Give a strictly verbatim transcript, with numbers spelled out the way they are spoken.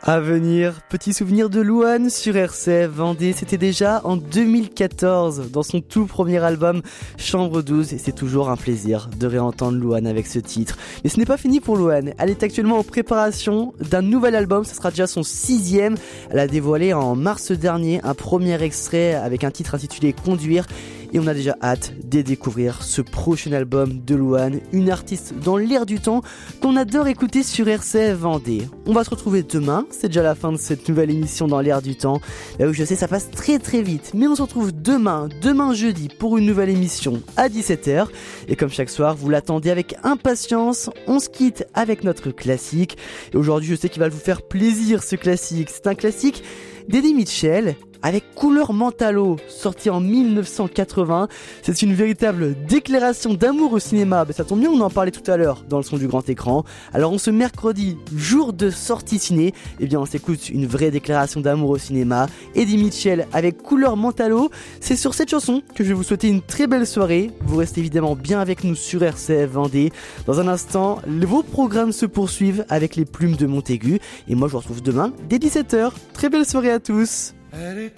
À venir, petit souvenir de Louane sur R C F Vendée, c'était déjà en deux mille quatorze, dans son tout premier album Chambre douze, et c'est toujours un plaisir de réentendre Louane avec ce titre. Mais ce n'est pas fini pour Louane, elle est actuellement en préparation d'un nouvel album, ce sera déjà son sixième. Elle a dévoilé en mars dernier un premier extrait avec un titre intitulé Conduire, et on a déjà hâte de découvrir ce prochain album de Louane, une artiste dans l'air du temps qu'on adore écouter sur R C F Vendée. On va se retrouver demain, c'est déjà la fin de cette nouvelle émission dans l'air du temps. Là où je sais ça passe très très vite, mais on se retrouve demain, demain jeudi pour une nouvelle émission à dix-sept heures. Et comme chaque soir, vous l'attendez avec impatience, on se quitte avec notre classique. Et aujourd'hui, je sais qu'il va vous faire plaisir ce classique. C'est un classique d'Eddie Mitchell avec Couleur Mentalo, sorti en dix-neuf cent quatre-vingts. C'est une véritable déclaration d'amour au cinéma. Ben, ça tombe bien, on en parlait tout à l'heure dans le son du grand écran. Alors on ce mercredi, jour de sortie ciné, eh bien on s'écoute une vraie déclaration d'amour au cinéma. Eddie Mitchell avec Couleur Mentalo. C'est sur cette chanson que je vais vous souhaiter une très belle soirée. Vous restez évidemment bien avec nous sur R C F Vendée. Dans un instant, vos programmes se poursuivent avec les plumes de Montaigu. Et moi je vous retrouve demain dès dix-sept heures. Très belle soirée à tous. Elle était